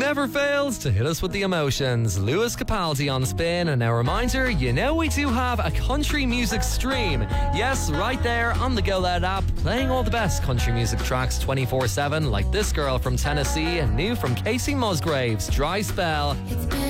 never fails to hit us with the emotions. Lewis Capaldi on Spin. And a reminder, you know we do have a country music stream. Yes, right there on the Go Loud app, playing all the best country music tracks 24/7, like this girl from Tennessee and new from Casey Musgraves, Dry Spell. It's been